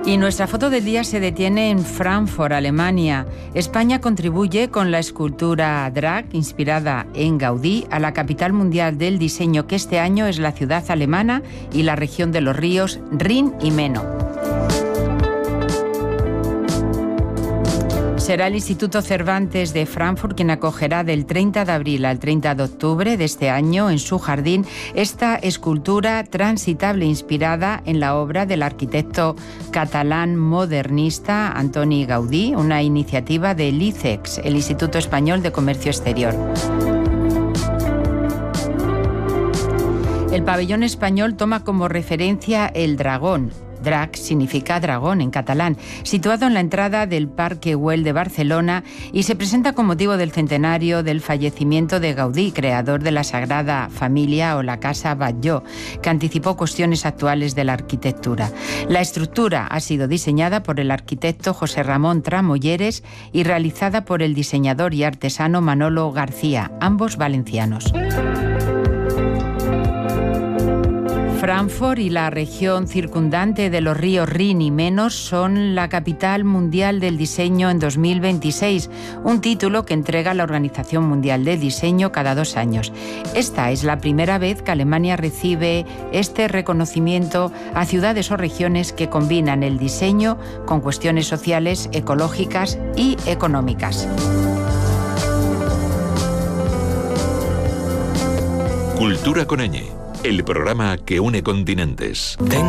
Y nuestra foto del día se detiene en Frankfurt, Alemania. España contribuye con la escultura Drac, inspirada en Gaudí, a la capital mundial del diseño, que este año es la ciudad alemana y la región de los ríos Rin y Meno. Será el Instituto Cervantes de Frankfurt quien acogerá del 30 de abril al 30 de octubre de este año en su jardín esta escultura transitable inspirada en la obra del arquitecto catalán modernista Antoni Gaudí, una iniciativa de l'ICEX, el Instituto Español de Comercio Exterior. El pabellón español toma como referencia el dragón. Drac significa dragón en catalán, situado en la entrada del Parque Güell de Barcelona y se presenta con motivo del centenario del fallecimiento de Gaudí, creador de la Sagrada Familia o la Casa Batlló, que anticipó cuestiones actuales de la arquitectura. La estructura ha sido diseñada por el arquitecto José Ramón Tramolleres y realizada por el diseñador y artesano Manolo García, ambos valencianos. Frankfurt y la región circundante de los ríos Rin y Meno son la capital mundial del diseño en 2026, un título que entrega la Organización Mundial del Diseño cada 2 años. Esta es la primera vez que Alemania recibe este reconocimiento a ciudades o regiones que combinan el diseño con cuestiones sociales, ecológicas y económicas. Cultura con ñ, el programa que une continentes.